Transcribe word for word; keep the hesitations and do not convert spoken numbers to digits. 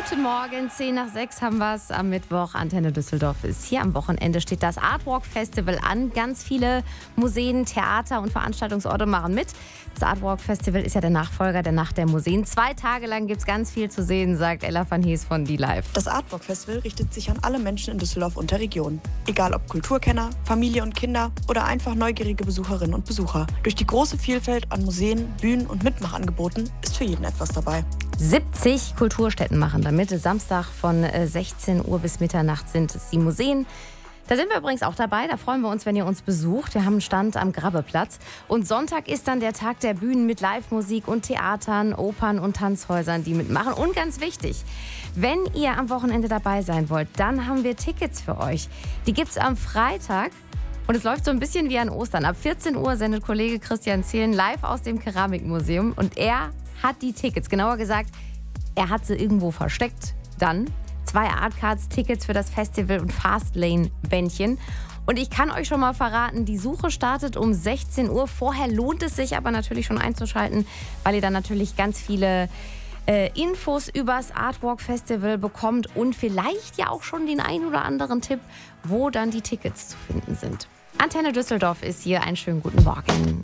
Guten Morgen, zehn nach sechs haben wir es am Mittwoch. Antenne Düsseldorf ist hier. Am Wochenende steht das Artwalk Festival an. Ganz viele Museen, Theater und Veranstaltungsorte machen mit. Das Artwalk Festival ist ja der Nachfolger der Nacht der Museen. Zwei Tage lang gibt es ganz viel zu sehen, sagt Ella van Hees von D-Live. Das Artwalk Festival richtet sich an alle Menschen in Düsseldorf und der Region. Egal ob Kulturkenner, Familie und Kinder oder einfach neugierige Besucherinnen und Besucher. Durch die große Vielfalt an Museen, Bühnen und Mitmachangeboten ist für jeden etwas dabei. siebzig Kulturstätten machen damit. Samstag von sechzehn Uhr bis Mitternacht sind es die Museen. Da sind wir übrigens auch dabei. Da freuen wir uns, wenn ihr uns besucht. Wir haben einen Stand am Grabbeplatz. Und Sonntag ist dann der Tag der Bühnen mit Live-Musik und Theatern, Opern und Tanzhäusern, die mitmachen. Und ganz wichtig, wenn ihr am Wochenende dabei sein wollt, dann haben wir Tickets für euch. Die gibt's am Freitag. Und es läuft so ein bisschen wie an Ostern. Ab vierzehn Uhr sendet Kollege Christian Zehlen live aus dem Keramikmuseum. Und er hat die Tickets, genauer gesagt, er hat sie irgendwo versteckt. Dann zwei Artcards-Tickets für das Festival und Fastlane-Bändchen. Und ich kann euch schon mal verraten, die Suche startet um sechzehn Uhr. Vorher lohnt es sich aber natürlich schon einzuschalten, weil ihr dann natürlich ganz viele äh, Infos übers Artwalk Festival bekommt und vielleicht ja auch schon den ein oder anderen Tipp, wo dann die Tickets zu finden sind. Antenne Düsseldorf ist hier. Einen schönen guten Morgen.